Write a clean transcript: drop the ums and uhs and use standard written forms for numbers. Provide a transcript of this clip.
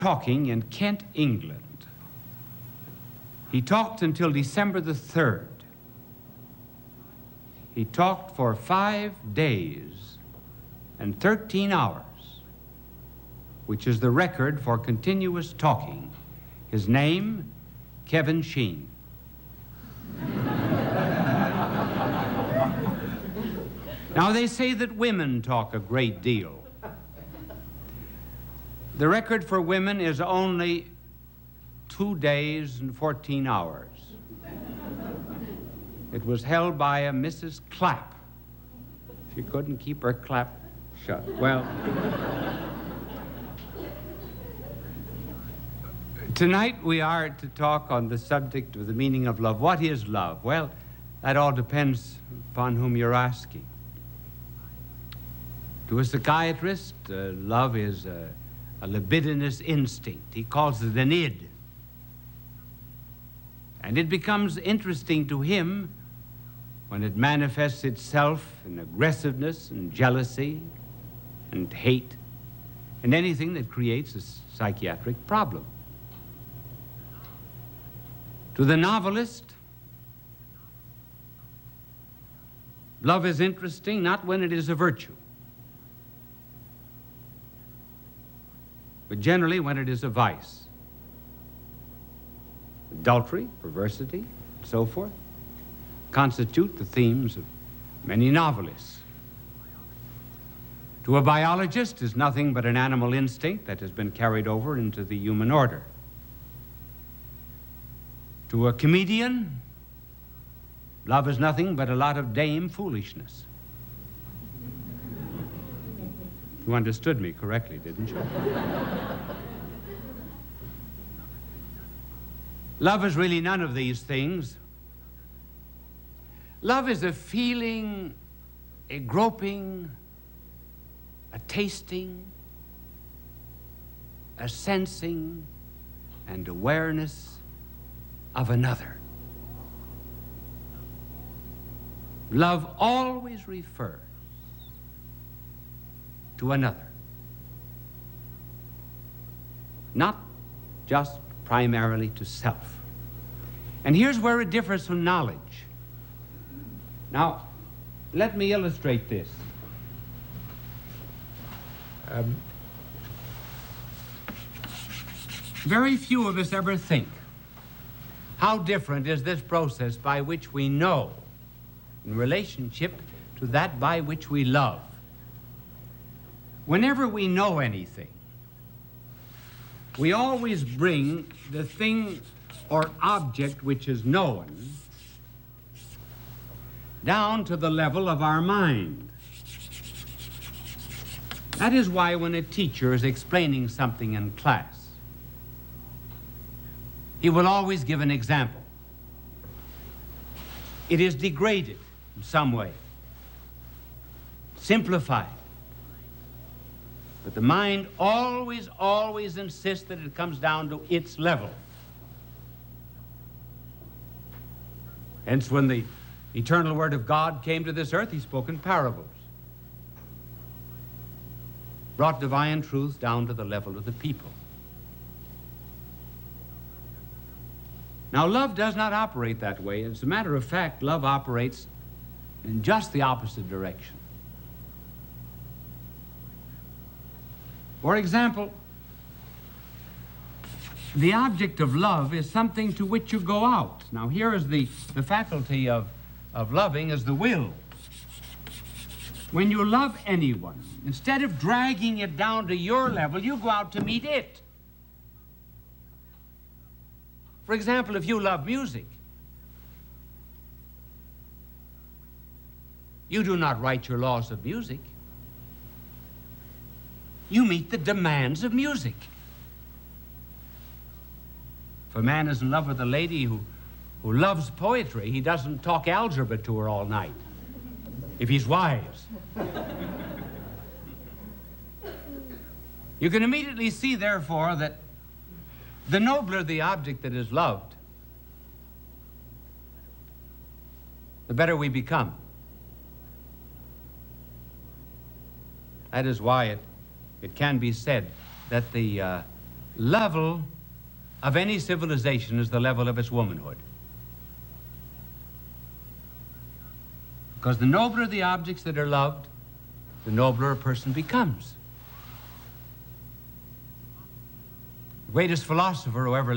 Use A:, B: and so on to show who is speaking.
A: talking in Kent, England. He talked until December the 3rd. He talked for 5 days and 13 hours, which is the record for continuous talking. His name, Kevin Sheen. Now, they say that women talk a great deal. The record for women is only 2 days and 14 hours. It was held by a Mrs. Clapp. She couldn't keep her clap shut. Well, tonight we are to talk on the subject of the meaning of love. What is love? Well, that all depends upon whom you're asking. To a psychiatrist, love is a libidinous instinct. He calls it an id. And it becomes interesting to him when it manifests itself in aggressiveness and jealousy and hate and anything that creates a psychiatric problem. To the novelist, love is interesting not when it is a virtue, but generally when it is a vice. Adultery, perversity, and so forth constitute the themes of many novelists. To a biologist, is nothing but an animal instinct that has been carried over into the human order. To a comedian, love is nothing but a lot of dame foolishness. You understood me correctly, didn't you? Love is really none of these things. Love is a feeling, a groping, a tasting, a sensing, and awareness of another. Love always refers to another, not just primarily to self. And here's where it differs from knowledge. Now, let me illustrate this. Very few of us ever think, how different is this process by which we know in relationship to that by which we love? Whenever we know anything, we always bring the thing or object which is known down to the level of our mind. That is why when a teacher is explaining something in class, he will always give an example. It is degraded in some way, simplified. But the mind always insists that it comes down to its level. Hence, when the eternal Word of God came to this earth, he spoke in parables, brought divine truth down to the level of the people. Now, love does not operate that way. As a matter of fact, love operates in just the opposite direction. For example, the object of love is something to which you go out. Now, here is the faculty of loving is the will. When you love anyone, instead of dragging it down to your level, you go out to meet it. For example, if you love music, you do not write your laws of music. You meet the demands of music. If a man is in love with a lady who loves poetry, he doesn't talk algebra to her all night, if he's wise. You can immediately see, therefore, that the nobler the object that is loved, the better we become. That is why it can be said that the level of any civilization is the level of its womanhood. Because the nobler the objects that are loved, the nobler a person becomes. The greatest philosopher who ever